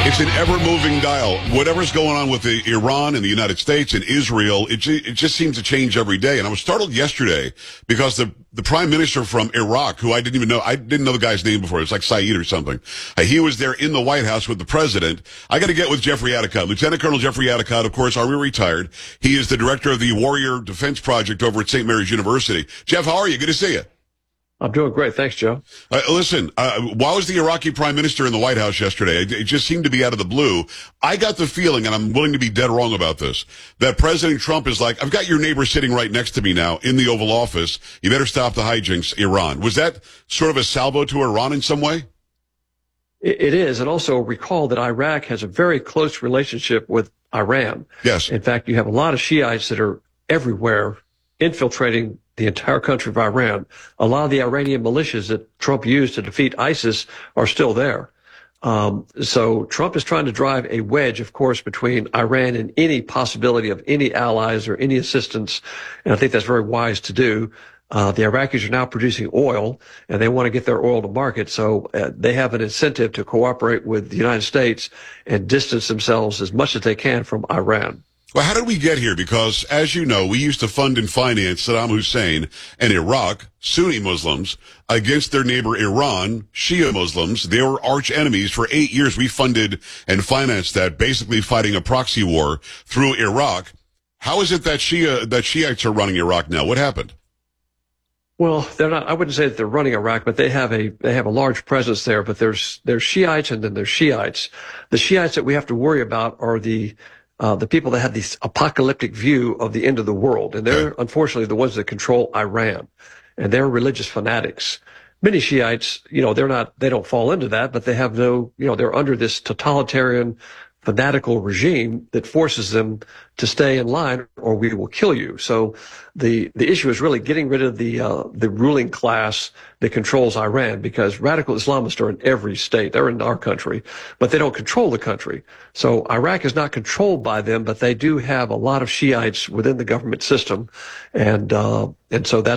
It's an ever-moving dial. Whatever's going on with Iran and the United States and Israel, it just seems to change every day. And I was startled yesterday because the prime minister from Iraq, who I didn't know the guy's name before. It's like Saeed or something. He was there in the White House with the president. I got to get with Jeffrey Adicott. Lieutenant Colonel Jeffrey Adicott, of course, Army retired. He is the director of the Warrior Defense Project over at St. Mary's University. Jeff, how are you? Good to see you. I'm doing great. Thanks, Joe. Listen, why was the Iraqi prime minister in the White House yesterday? It just seemed to be out of the blue. I got the feeling, and I'm willing to be dead wrong about this, that President Trump is like, I've got your neighbor sitting right next to me now in the Oval Office. You better stop the hijinks, Iran. Was that sort of a salvo to Iran in some way? It is. And also recall that Iraq has a very close relationship with Iran. Yes. In fact, you have a lot of Shiites that are everywhere infiltrating the entire country of Iran. A lot of the Iranian militias that Trump used to defeat ISIS are still there. So Trump is trying to drive a wedge, of course, between Iran and any possibility of any allies or any assistance. And I think that's very wise to do. The Iraqis are now producing oil, and they want to get their oil to market. So they have an incentive to cooperate with the United States and distance themselves as much as they can from Iran. Well, how did we get here? Because, as you know, we used to fund and finance Saddam Hussein and Iraq, Sunni Muslims, against their neighbor Iran, Shia Muslims. They were arch enemies. For 8 years, we funded and financed that, basically fighting a proxy war through Iraq. How is it that Shiites are running Iraq now? What happened? Well, they're not. I wouldn't say that they're running Iraq, but they have a large presence there. But there's Shiites and then there's Shiites. The Shiites that we have to worry about are the people that have this apocalyptic view of the end of the world. And they're unfortunately the ones that control Iran. And they're religious fanatics. Many Shiites, they don't fall into that, but they have they're under this totalitarian fanatical regime that forces them to stay in line or we will kill you. So the issue is really getting rid of the ruling class that controls Iran, because radical Islamists are in every state. They're in our country, but they don't control the country. So Iraq is not controlled by them, but they do have a lot of Shiites within the government system. And so that's